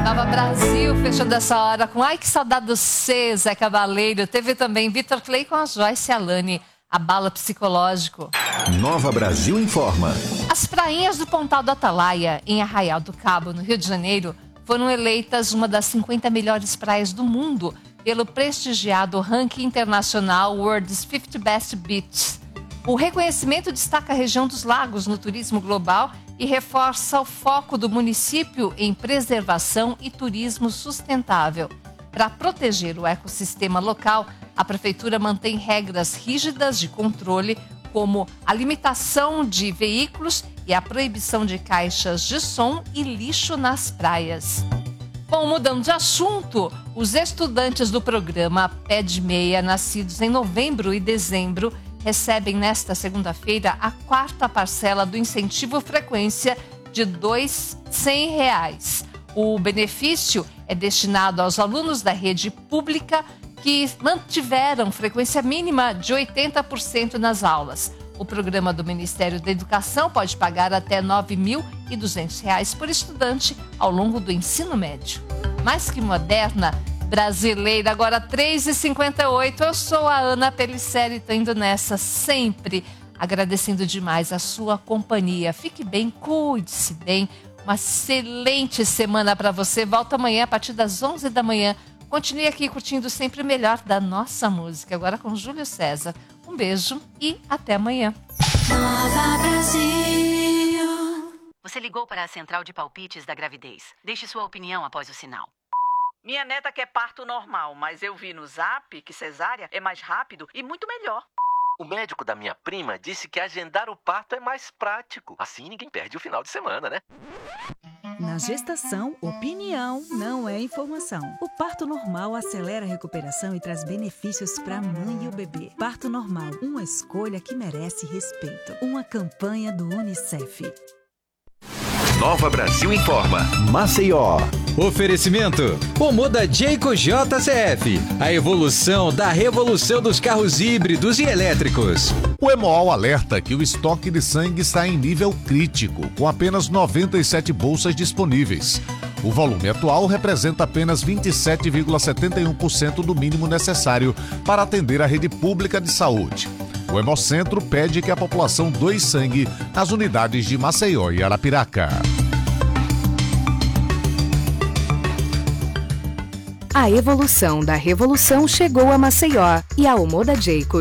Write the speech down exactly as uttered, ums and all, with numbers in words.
Nova Brasil, fechando essa hora com Ai, que saudade do C, Zé Cavaleiro. Teve também Vitor Clay com a Joyce Alane, Abala Psicológico. Nova Brasil informa. As prainhas do Pontal do Atalaia, em Arraial do Cabo, no Rio de Janeiro, foram eleitas uma das cinquenta melhores praias do mundo pelo prestigiado ranking internacional World's cinquenta Best Beaches. O reconhecimento destaca a região dos lagos no turismo global e reforça o foco do município em preservação e turismo sustentável. Para proteger o ecossistema local, a Prefeitura mantém regras rígidas de controle, como a limitação de veículos e a proibição de caixas de som e lixo nas praias. Bom, mudando de assunto, os estudantes do programa Pé de Meia, nascidos em novembro e dezembro, recebem nesta segunda-feira a quarta parcela do incentivo frequência de dois mil e cem reais. O benefício é destinado aos alunos da rede pública que mantiveram frequência mínima de oitenta por cento nas aulas. O programa do Ministério da Educação pode pagar até nove mil e duzentos reais por estudante ao longo do ensino médio. Mais que moderna, brasileira, agora três e cinquenta e oito. Eu sou a Ana Pelliceri e estou indo nessa sempre, agradecendo demais a sua companhia. Fique bem, cuide-se bem. Uma excelente semana para você. Volto amanhã a partir das onze da manhã. Continue aqui curtindo sempre o melhor da nossa música. Agora com Júlio César. Um beijo e até amanhã. Nova Brasil. Você ligou para a Central de Palpites da Gravidez. Deixe sua opinião após o sinal. Minha neta quer parto normal, mas eu vi no Zap que cesárea é mais rápido e muito melhor. O médico da minha prima disse que agendar o parto é mais prático. Assim ninguém perde o final de semana, né? Na gestação, opinião não é informação. O parto normal acelera a recuperação e traz benefícios para a mãe e o bebê. Parto normal, uma escolha que merece respeito. Uma campanha do Unicef. Nova Brasil informa. Maceió. Oferecimento: Omoda Jayco J C F. A evolução da revolução dos carros híbridos e elétricos. O Hemol alerta que o estoque de sangue está em nível crítico, com apenas noventa e sete bolsas disponíveis. O volume atual representa apenas vinte e sete vírgula setenta e um por cento do mínimo necessário para atender a rede pública de saúde. O Hemocentro pede que a população doe sangue nas unidades de Maceió e Arapiraca. A evolução da revolução chegou a Maceió e a Omoda Jayco